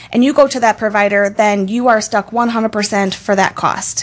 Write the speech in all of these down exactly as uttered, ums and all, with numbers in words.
and you go to that provider, then you are stuck one hundred percent for that cost.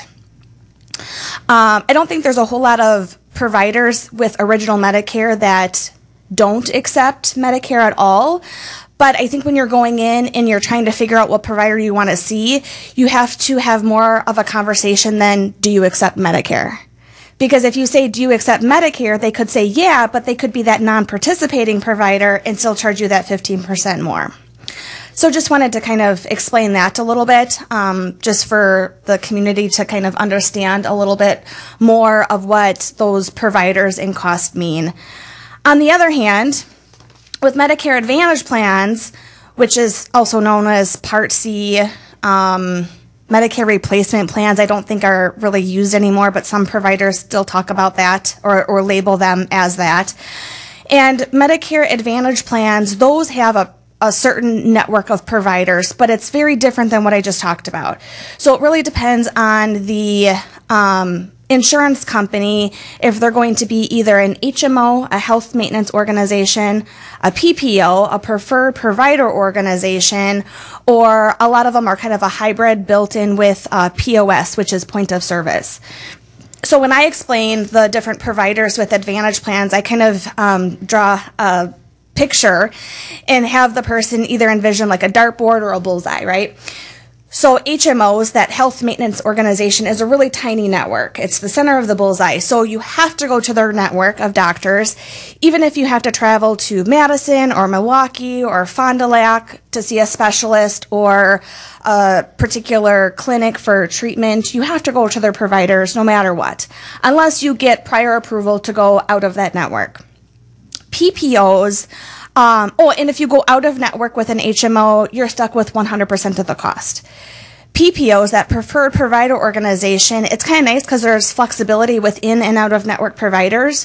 Um, I don't think there's a whole lot of providers with original Medicare that don't accept Medicare at all. But I think when you're going in and you're trying to figure out what provider you want to see, you have to have more of a conversation than, do you accept Medicare? Because if you say, do you accept Medicare, they could say, yeah, but they could be that non-participating provider and still charge you that fifteen percent more. So just wanted to kind of explain that a little bit, um, just for the community to kind of understand a little bit more of what those providers and cost mean. On the other hand, with Medicare Advantage plans, which is also known as Part C, um, Medicare replacement plans, I don't think are really used anymore, but some providers still talk about that or, or label them as that. And Medicare Advantage plans, those have a a certain network of providers, but it's very different than what I just talked about. So it really depends on the um, insurance company, if they're going to be either an H M O, a health maintenance organization, a P P O, a preferred provider organization, or a lot of them are kind of a hybrid built in with uh, P O S, which is point of service. So when I explain the different providers with Advantage plans, I kind of um, draw a picture and have the person either envision like a dartboard or a bullseye, right? So H M Os, that health maintenance organization, is a really tiny network. It's the center of the bullseye. So you have to go to their network of doctors, even if you have to travel to Madison or Milwaukee or Fond du Lac to see a specialist or a particular clinic for treatment. You have to go to their providers no matter what, unless you get prior approval to go out of that network. P P Os, um, oh, and if you go out of network with an H M O, you're stuck with one hundred percent of the cost. P P Os, that preferred provider organization, it's kind of nice because there's flexibility within and out of network providers.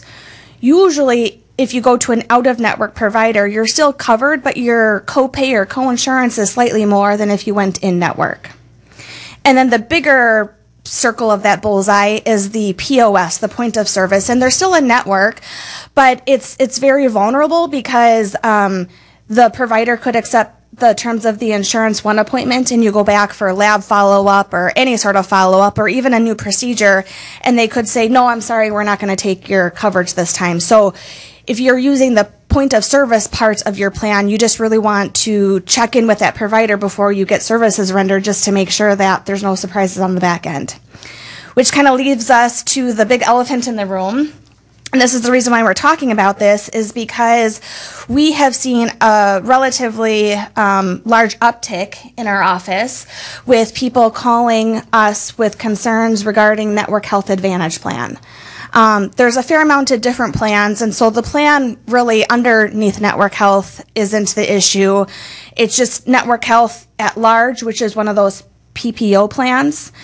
Usually, if you go to an out of network provider, you're still covered, but your copay or coinsurance is slightly more than if you went in network. And then the bigger circle of that bullseye is the P O S, the point of service, and they're still a network, but it's it's very vulnerable because um, the provider could accept the terms of the insurance one appointment and you go back for lab follow-up or any sort of follow-up or even a new procedure, and they could say, no, I'm sorry, we're not going to take your coverage this time. So if you're using the point of service part of your plan, you just really want to check in with that provider before you get services rendered, just to make sure that there's no surprises on the back end. Which kind of leaves us to the big elephant in the room. And this is the reason why we're talking about this, is because we have seen a relatively um, large uptick in our office with people calling us with concerns regarding Network Health Advantage plan. Um, there's a fair amount of different plans, and so the plan really underneath Network Health isn't the issue. It's just Network Health at large, which is one of those P P O plans.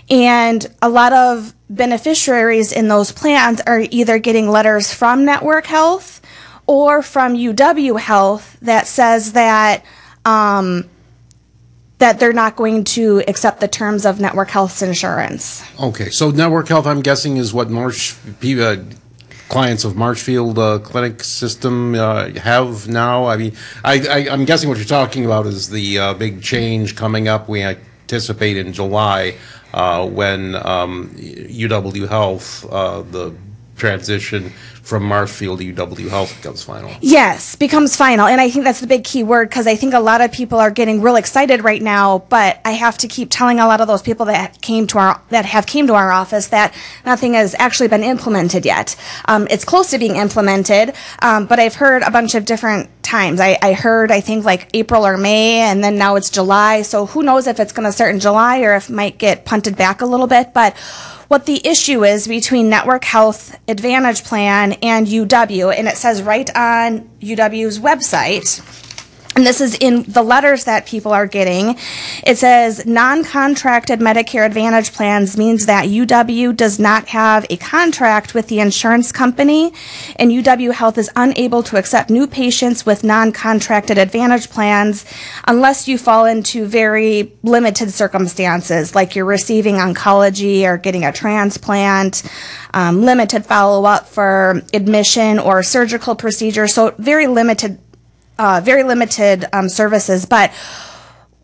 And a lot of beneficiaries in those plans are either getting letters from Network Health or from U W Health that says that um, that they're not going to accept the terms of Network Health's insurance. Okay, so Network Health, I'm guessing, is what Marsh, uh, clients of Marshfield uh, Clinic System uh, have now. I mean, I, I, I'm guessing what you're talking about is the uh, big change coming up. We anticipate in July uh, when um, U W Health, uh, the transition from Marshfield to U W Health becomes final. Yes, becomes final. And I think that's the big key word, because I think a lot of people are getting real excited right now, but I have to keep telling a lot of those people that came to our that have came to our office that nothing has actually been implemented yet. Um, it's close to being implemented, um, but I've heard a bunch of different times. I, I heard, I think, like April or May, and then now it's July. So who knows if it's going to start in July or if it might get punted back a little bit. But what the issue is between Network Health Advantage Plan and U W, and it says right on U W's website, and this is in the letters that people are getting, it says non-contracted Medicare Advantage plans means that U W does not have a contract with the insurance company, and U W Health is unable to accept new patients with non-contracted Advantage plans unless you fall into very limited circumstances, like you're receiving oncology or getting a transplant, um, limited follow-up for admission or surgical procedure, so very limited Uh, very limited um, services. But